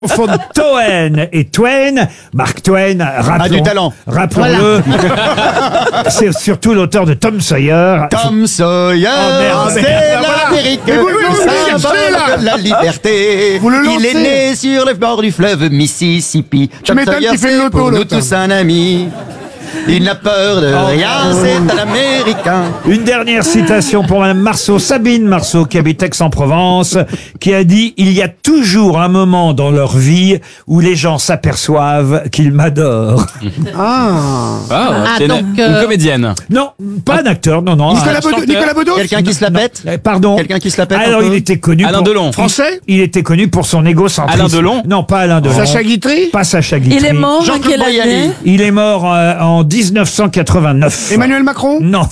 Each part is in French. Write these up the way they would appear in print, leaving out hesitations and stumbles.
Confondent Toen et Twain. Mark Twain, du talent. Rappelons-le. C'est surtout l'auteur de Tom Sawyer. Tom Sawyer, c'est l'Amérique, le symbole de la liberté. Il est né sur le bord du fleuve Mississippi. Tom Sawyer, c'est pour nous tous un ami. Il n'a peur de rien, c'est un Américain. Une dernière citation pour Madame Marceau, Sabine Marceau, qui habite Aix-en-Provence, qui a dit « Il y a toujours un moment dans leur vie où les gens s'aperçoivent qu'ils m'adorent. » C'est une comédienne. Non, pas un acteur, non. Nicolas Bedos. Quelqu'un qui se la pète. Pardon. Quelqu'un qui se la pète. Alors, il était connu Alain Delon. Français. Il était connu pour son égocentrisme. Alain Delon. Non, pas Alain Delon. Sacha Guitry. Pas Sacha Guitry. Il est mort à Jean-Claude quelle année? Boyali. Il est mort en 1989. Emmanuel Macron. Non.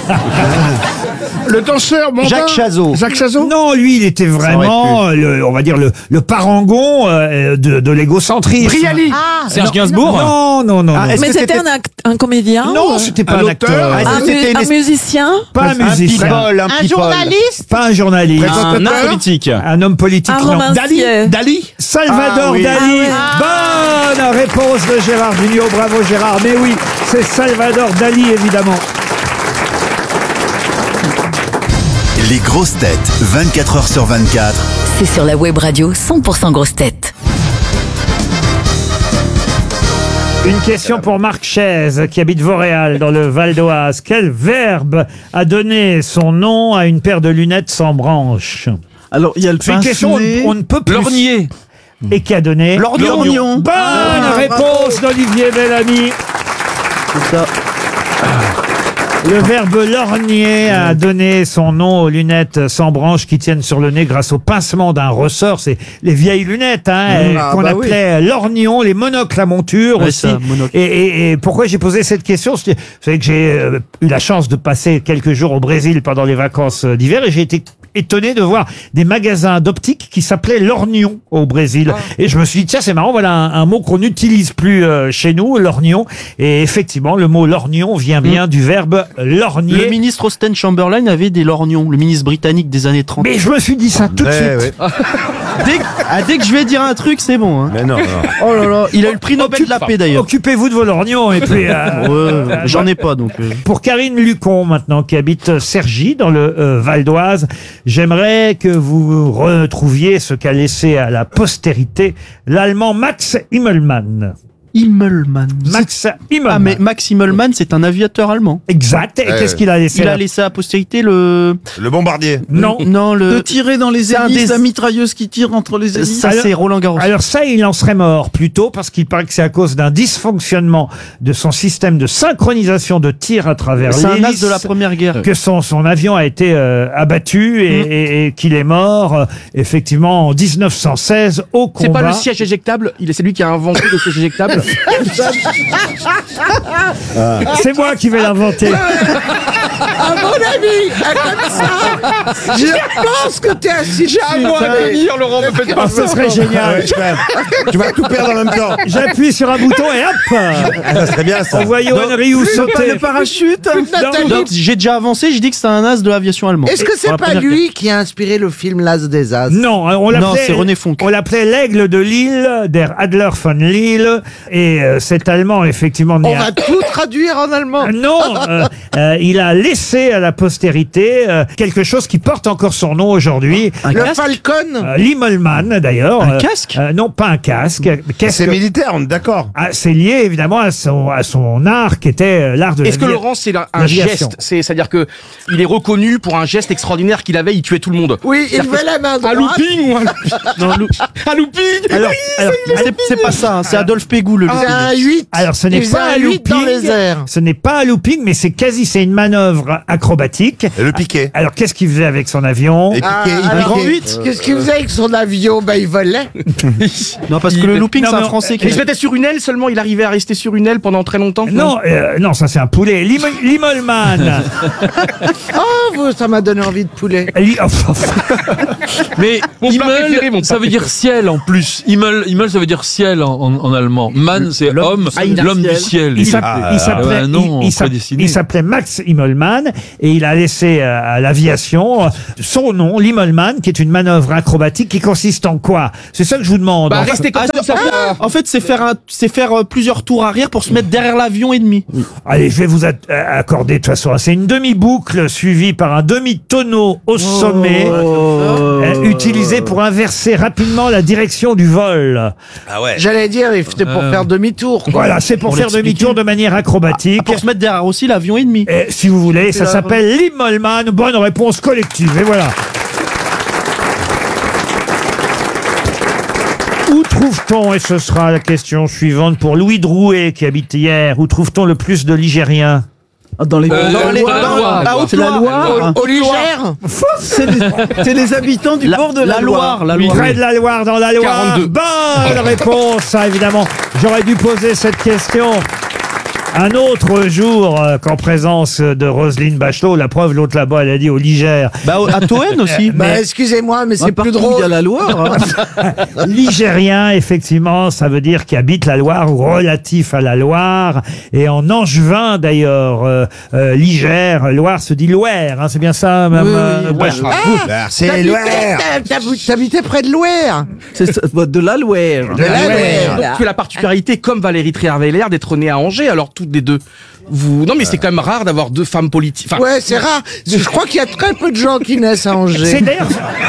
Le danseur mondain. Jacques Chazot. Jacques Chazot. Non, lui, il était vraiment, on va dire, le parangon de l'égocentrisme. Brialy. Serge Gainsbourg. Non. Est-ce Mais que c'était un comédien? Non, c'était pas un acteur. Un musicien? Pas un musicien. Un journaliste. Pas un journaliste. Un homme politique. Un homme politique, Un non. romancier. Dali. Salvador Dali. Bonne réponse de Gérard Jugnot. Bravo Gérard. Mais oui, c'est Salvador Dali, évidemment. Les grosses têtes, 24 heures sur 24. C'est sur la web radio 100% grosses têtes. Une question pour Marc Chaise, qui habite Vauréal, dans le Val d'Oise. Quel verbe a donné son nom à une paire de lunettes sans branches? Alors, il y a le C'est une question on ne peut plus. Lorgnier. Et qui a donné Lorgnon. Bonne réponse d'Olivier Bellamy. C'est ça. Le verbe lorgner a donné son nom aux lunettes sans branches qui tiennent sur le nez grâce au pincement d'un ressort. C'est les vieilles lunettes qu'on appelait lorgnons, les monocles à monture aussi. Ça, monocle. Et pourquoi j'ai posé cette question? Vous savez que j'ai eu la chance de passer quelques jours au Brésil pendant les vacances d'hiver et j'ai été étonné de voir des magasins d'optique qui s'appelaient lorgnon au Brésil. Et je me suis dit, tiens, c'est marrant, voilà un mot qu'on n'utilise plus chez nous, lorgnon. Et effectivement, le mot lorgnon vient bien du verbe lorgner. Le ministre Austen Chamberlain avait des lorgnons, le ministre britannique des années 30. Mais je me suis dit ça tout de suite. Dès que je vais dire un truc, c'est bon. Hein. Mais non. Oh là là, il a eu le prix Nobel de la paix d'ailleurs. Occupez-vous de vos lorgnons et puis... J'en ai pas donc. Pour Karine Lucon maintenant, qui habite Cergy dans le Val d'Oise, j'aimerais que vous retrouviez ce qu'a laissé à la postérité l'allemand Max Immelmann. Immelmann. Max Immelmann. Ah mais Max Immelmann, c'est un aviateur allemand. Exact. Et qu'est-ce qu'il a laissé? Il a laissé à postérité le bombardier. Non. De tirer dans les hélices, la mitrailleuse qui tire entre les hélices. Ça, c'est Roland Garros. Alors ça, il en serait mort plutôt parce qu'il paraît que c'est à cause d'un dysfonctionnement de son système de synchronisation de tir à travers C'est un l'hélice as de la Première Guerre. que son avion a été abattu et qu'il est mort effectivement en 1916 au combat. C'est pas le siège éjectable, c'est lui qui a inventé le siège éjectable. C'est moi qui vais l'inventer. À mon avis, comme ça, je pense que t'es assis. J'ai à moi à venir, Laurent, me faites pas Ce serait génial. Tu vas tout perdre en même temps. J'appuie sur un bouton et hop, Ça serait bien ça. envoyez Henry ou sauter. Le parachute. Nathalie. Donc j'ai déjà avancé, j'ai dit que c'est un as de l'aviation allemande. Est-ce que c'est Dans la pas Première lui qui a inspiré le film L'As des As? Non, Non, c'est René Fonck. On l'appelait l'aigle de Lille, der Adler von Lille, et cet Allemand effectivement né On va tout traduire en allemand. Non, il a laissé à la postérité quelque chose qui porte encore son nom aujourd'hui. Le Falcon. L'Immelmann d'ailleurs. Un casque? Non, pas un casque. C'est militaire, on est d'accord. C'est lié évidemment à son art qui était l'art de Est-ce que Laurent, c'est un l'aviation. geste? C'est-à-dire que il est reconnu pour un geste extraordinaire qu'il avait, il tuait tout le monde. Oui, il met la main droite. Un looping ou un looping? Non, Un looping? Alors, c'est pas ça, hein, c'est Adolphe Pégou le C'est un 8. alors, ce n'est Il faisait pas un un 8 dans les looping. airs. Ce n'est pas un looping, mais c'est une manœuvre acrobatique. Et le piquet. Alors, qu'est-ce qu'il faisait avec son avion? Et piquet, il alors, piquait. Qu'est-ce qu'il faisait avec son avion? Il volait. Non, parce que le looping, Non, c'est un mais- français qui Il se mettait sur une aile seulement, il arrivait à rester sur une aile pendant très longtemps? Non, non, ça c'est un poulet. L'Immelmann. Oh, ça m'a donné envie de poulet. Mais Mon plat préféré, mon Himmel, ça plat veut dire ciel en plus. Himmel, ça veut dire ciel en allemand. Mann, c'est homme, l'homme du ciel. Il s'appelait non, il s'appelait Max Immelmann. l'Immelmann, et il a laissé à l'aviation son nom, l'Immelmann, qui est une manœuvre acrobatique qui consiste en quoi? C'est ça que je vous demande. Bah, restez comme ça. En fait, c'est faire plusieurs tours arrière pour se mettre derrière l'avion ennemi. Allez, je vais vous accorder de toute façon. C'est une demi-boucle suivie par un demi-tonneau au sommet, utilisé pour inverser rapidement la direction du vol. Ah ouais. J'allais dire, c'était pour faire demi-tour. Voilà, c'est pour faire demi-tour de manière acrobatique. Pour se mettre derrière aussi l'avion ennemi. Et, si vous voulez, ça s'appelle l'Immelmann. Bonne réponse collective. Et voilà. Où trouve-t-on, et ce sera la question suivante pour Louis Drouet qui habite hier, où trouve-t-on le plus de Ligériens? Dans les Haute-Loire. C'est la Loire. Au Ligère. C'est les habitants du bord de la Loire. Près de la Loire, dans la Loire. 42. Bonne réponse, ça, évidemment. J'aurais dû poser cette question un autre jour qu'en présence de Roselyne Bachelot. La preuve, l'autre là-bas, elle a dit au Ligère. Bah, à Toen aussi. Bah, excusez-moi, mais c'est plus drôle. Il y a la Loire. Ligérien, effectivement, ça veut dire qui habite la Loire ou relatif à la Loire. Et en angevin, d'ailleurs, Ligère, Loire se dit Loire. Hein, c'est bien ça, même. C'est Loire. T'habitais près de Loire. C'est de la Loire. De la Loire. Donc, tu as la particularité, comme Valérie Trierweiler, d'être née à Angers. Alors, toutes les deux. Non, mais c'est quand même rare d'avoir deux femmes politiques. Enfin, ouais, c'est rare. Je crois qu'il y a très peu de gens qui naissent à Angers. C'est d'ailleurs.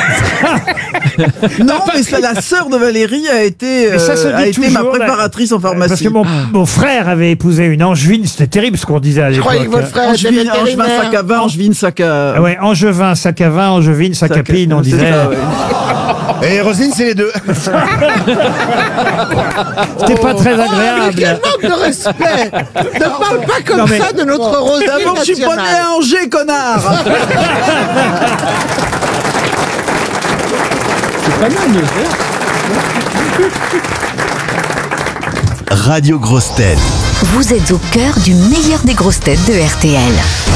Non, mais ça, la sœur de Valérie a été ma préparatrice en pharmacie. Parce que mon frère avait épousé une angevine. C'était terrible ce qu'on disait à Je l'époque. croyais que votre frère était Angevin, sac à vin, Angevine, sac à... Ouais, angevin, sac à vin, angevine, sac à pine, on disait. Ça, ouais. Et Roselyne, c'est les deux. C'était pas très agréable. Quel manque de respect. Ne parle pas comme ça de notre Roselyne D'abord, je suis pas né à Angers, connard. c'est pas mal, Radio Grosses Têtes. Vous êtes au cœur du meilleur des grosses têtes de RTL.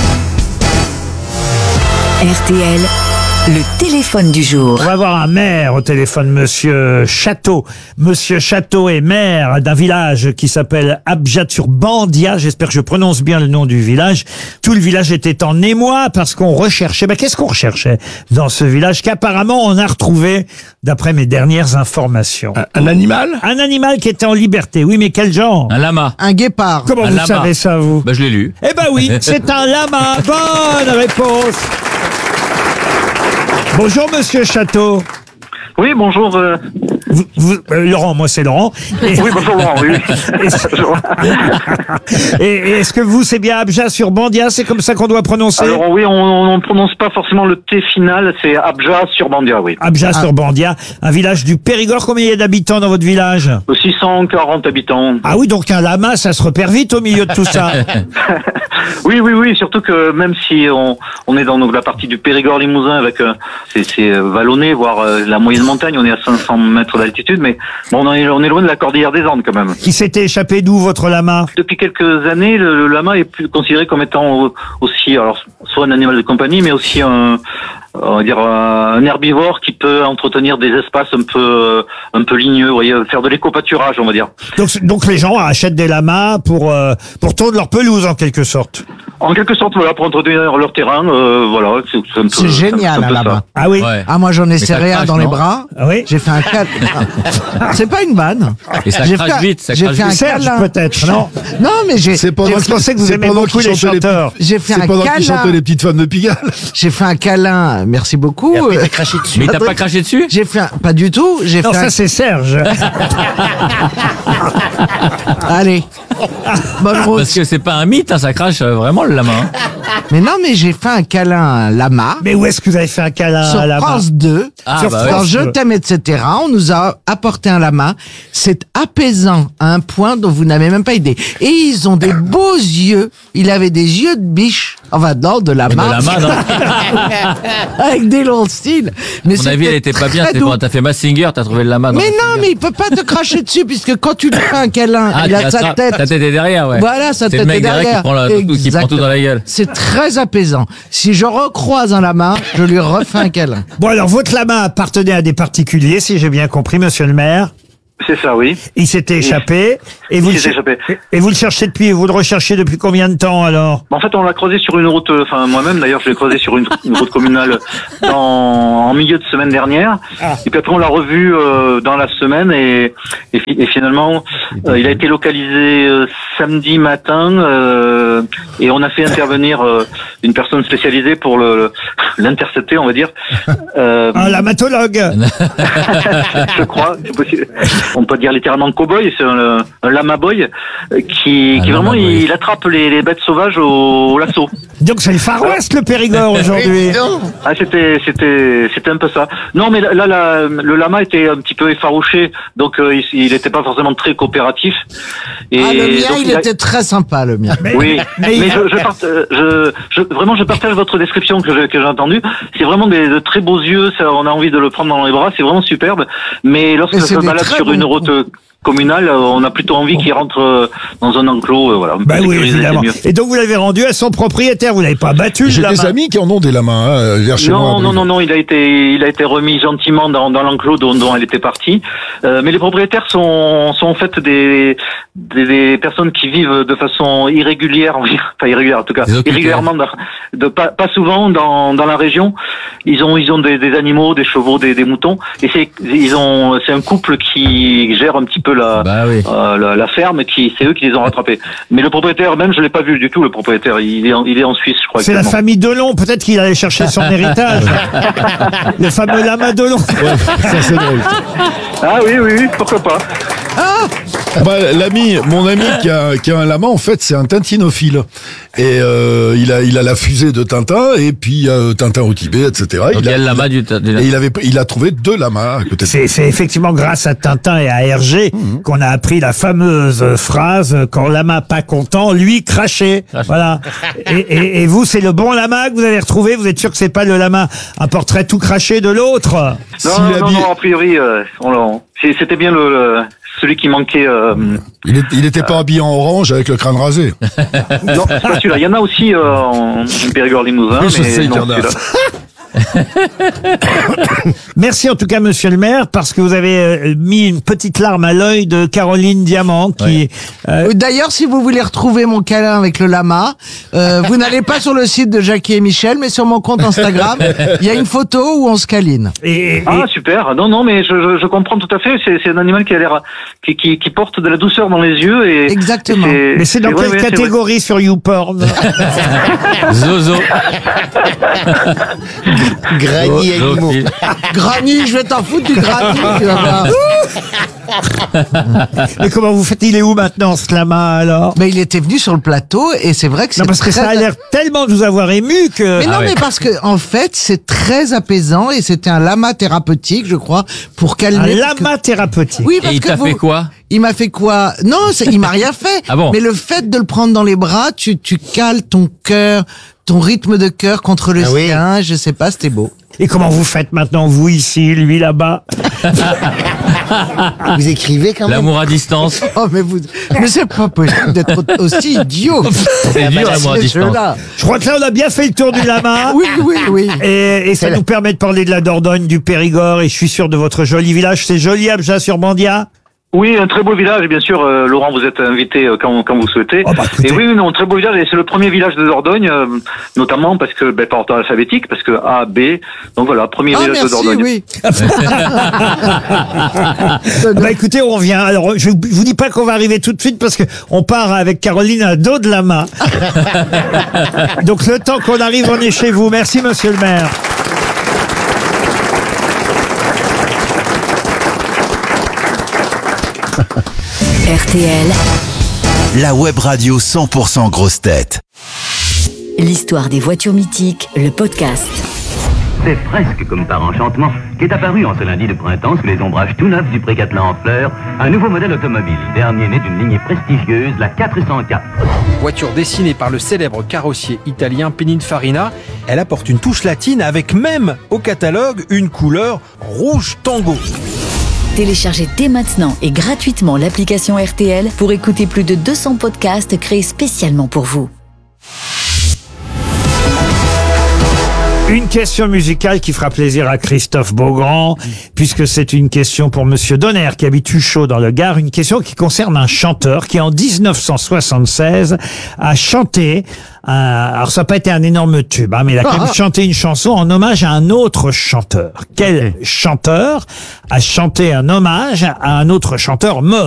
RTL, le téléphone du jour. On va avoir un maire au téléphone, Monsieur Château. Monsieur Château est maire d'un village qui s'appelle Abjad-sur-Bandia. J'espère que je prononce bien le nom du village. Tout le village était en émoi parce qu'on recherchait. Ben, qu'est-ce qu'on recherchait dans ce village qu'apparemment on a retrouvé, d'après mes dernières informations? Un animal? Un animal qui était en liberté. Oui, mais quel genre? Un lama. Un guépard. Comment Un vous lama. savez ça, vous? Bah, je l'ai lu. Eh ben oui, c'est un lama. Bonne réponse. Bonjour, Monsieur Château. Oui, bonjour. Laurent, moi c'est Laurent. Oui, bonjour Laurent, oui. Et est-ce que vous, c'est bien Abjad-sur-Bandia? C'est comme ça qu'on doit prononcer? Alors oui, on ne prononce pas forcément le T final, c'est Abjad-sur-Bandia, oui. Abjad-sur-Bandia, un village du Périgord. Combien il y a d'habitants dans votre village? 640 habitants. Ah oui, donc un lama, ça se repère vite au milieu de tout ça. Oui, surtout que même si on est dans la partie du Périgord-Limousin avec c'est vallonné, voire la moyenne montagne, on est à 500 mètres d'altitude, mais bon, on est loin de la cordillère des Andes quand même. Qui s'était échappé d'où, votre lama? Depuis quelques années, le lama est plus considéré comme étant aussi, alors soit un animal de compagnie, mais aussi on va dire un herbivore qui peut entretenir des espaces un peu ligneux, vous voyez, faire de l'éco-pâturage, on va dire. Donc les gens achètent des lamas pour tondre leur pelouse en quelque sorte. En quelque sorte, voilà, pour entretenir leur terrain, voilà. C'est génial, un lama. Ah oui. Ouais. Ah, moi, j'en ai serré un dans les non bras. Ah oui. J'ai fait un câlin. C'est pas une vanne. Et ça crache vite, ça J'ai crache fait un vite. Serge, câlin. peut-être, non? Non, mais j'ai Je pensais que vous aimez beaucoup les chanteurs. j'ai fait un câlin. les petites femmes de Pigalle. J'ai fait un câlin. Merci beaucoup. Mais t'as pas craché dessus? J'ai fait un... Pas du tout. J'ai Non, fait ça un... c'est Serge. Allez. Bonne route. Parce que c'est pas un mythe, hein, ça crache vraiment le lama. Hein. Mais non, mais j'ai fait un câlin à un lama. Mais où est-ce que vous avez fait un câlin Sur à la France 2, Ah, Sur bah France dans ouais. Je t'aime, etc., on nous a apporté un lama. C'est apaisant à un point dont vous n'avez même pas idée. Et ils ont des beaux yeux. Il avait des yeux de biche. Enfin, non, de lama. De lama, non. Avec des longs styles. Mais À mon avis, elle était pas bien. très C'est doux. quand t'as fait Massinger, t'as trouvé le lama. dans Mais non, Mazinger. mais il peut pas te cracher dessus, puisque quand tu lui fais un câlin, Ah, il a tu sa l'attrapes. tête. Ta tête est derrière, ouais. Voilà, sa C'est tête le est mec derrière derrière. qui prend tout dans la gueule. C'est très apaisant. Si je recroise un lama, je lui refais un câlin. Bon alors, votre lama appartenait à des particuliers, si j'ai bien compris, monsieur le maire. C'est ça, oui. Il s'était échappé. Et vous, et vous le cherchez vous le recherchez depuis combien de temps alors? En fait, on l'a croisé sur une route, enfin moi-même d'ailleurs, je l'ai croisé sur une route communale en milieu de semaine dernière. Et puis après, on l'a revu dans la semaine et finalement, il a été localisé samedi matin et on a fait intervenir une personne spécialisée pour l'intercepter, on va dire. Un lamatologue. Je crois, c'est possible. On peut dire littéralement cow-boy, c'est un lama boy qui vraiment il attrape les bêtes sauvages au lasso. Donc c'est le Far West le Périgord aujourd'hui. Ah c'était un peu ça. Non mais là le lama était un petit peu effarouché, donc il n'était pas forcément très coopératif. Et le mien il était très sympa le mien. Oui, mais je partage votre description que j'ai entendue. C'est vraiment de très beaux yeux, on a envie de le prendre dans les bras, c'est vraiment superbe. Mais lorsque ça se balade sur une route communale, on a plutôt envie qu'il rentre dans un enclos, voilà. Bah oui, évidemment. Et donc vous l'avez rendu à son propriétaire, vous l'avez pas battu. J'ai des amis qui en ont des lamas, vers chez moi. Non, il a été remis gentiment dans l'enclos dont elle était partie. Mais les propriétaires sont en fait des personnes qui vivent de façon irrégulière, enfin irrégulière en tout cas, irrégulièrement, pas souvent dans la région. Ils ont des animaux, des chevaux, des moutons, et c'est un couple qui gère un petit peu la ferme, c'est eux qui les ont rattrapés. Mais le propriétaire même, je l'ai pas vu du tout. Le propriétaire, il est en Suisse, je crois. C'est la famille Delon, peut-être qu'il allait chercher son héritage. Le fameux lama Delon. Ouais, ça c'est drôle. Ah oui, pourquoi pas. Mon ami qui a un lama, en fait, c'est un tintinophile. Et il a la fusée de Tintin, et puis Tintin au Tibet, etc. Donc il y a le lama et il a trouvé 2 lamas à côté de lui. C'est effectivement grâce à Tintin et à Hergé qu'on a appris la fameuse phrase « Quand lama pas content, lui cracher ». Voilà. Et vous, c'est le bon lama que vous avez retrouvé? Vous êtes sûr que c'est pas le lama, un portrait tout craché de l'autre? Non, a priori, c'était bien celui qui manquait. Il n'était pas habillé en orange avec le crâne rasé. Non, c'est pas celui-là. Il y en a aussi en Périgord Limousin, mais non, celui-là. Merci en tout cas monsieur le maire, parce que vous avez mis une petite larme à l'œil de Caroline Diamant qui D'ailleurs, si vous voulez retrouver mon câlin avec le lama, vous n'allez pas sur le site de Jackie et Michel, mais sur mon compte Instagram, il y a une photo où on se câline. Super. Non, mais je comprends tout à fait. C'est un animal qui a l'air qui porte de la douceur dans les yeux et exactement. Mais c'est dans quelle catégorie sur YouPorn? Zozo. Granny animaux. Granny, je vais t'en foutre du Granny, tu vas voir. Mais comment vous faites? Il est où maintenant ce lama alors? Mais il était venu sur le plateau et c'est vrai que c'est parce que ça a l'air tellement de vous avoir ému que... Mais non, mais parce que en fait c'est très apaisant et c'était un lama thérapeutique, je crois, pour calmer. Un lama thérapeutique. Oui, parce et il t'a fait quoi? Il m'a fait quoi? Non, il m'a rien fait. Ah bon? Mais le fait de le prendre dans les bras, tu cales ton cœur, ton rythme de cœur contre le sien. Je sais pas, c'était beau. Et comment vous faites maintenant, vous ici, lui là-bas? Vous écrivez quand même. L'amour à distance. Oh, mais c'est pas possible d'être aussi idiot. C'est dur, l'amour à distance. Je crois que là, on a bien fait le tour du lama. Oui. Et ça nous permet de parler de la Dordogne, du Périgord, et je suis sûr de votre joli village. C'est joli, Abja-sur-Bandia? Oui, un très beau village, bien sûr. Laurent, vous êtes invité quand vous souhaitez. Et oui, non, très beau village. Et c'est le premier village de Dordogne, notamment parce que, par ordre alphabétique, parce que A, B. Donc voilà, premier village de Dordogne. Oui. Écoutez, on vient. Alors, je vous dis pas qu'on va arriver tout de suite parce que on part avec Caroline à dos de la main. Donc le temps qu'on arrive, on est chez vous. Merci, monsieur le maire. RTL, la web radio 100% grosse tête. L'histoire des voitures mythiques, le podcast. C'est presque comme par enchantement qu'est apparu en ce lundi de printemps sous les ombrages tout neufs du Pré-Catelan en fleurs un nouveau modèle automobile, dernier né d'une lignée prestigieuse, la 404. Voiture dessinée par le célèbre carrossier italien Pininfarina, elle apporte une touche latine avec même au catalogue une couleur rouge tango. Téléchargez dès maintenant et gratuitement l'application RTL pour écouter plus de 200 podcasts créés spécialement pour vous. Une question musicale qui fera plaisir à Christophe Beaugrand, puisque c'est une question pour Monsieur Donner, qui habite Huchot dans le Gard. Une question qui concerne un chanteur qui, en 1976, a chanté alors ça n'a pas été un énorme tube, mais il a quand même chanté une chanson en hommage à un autre chanteur. Quel chanteur a chanté un hommage à un autre chanteur mort?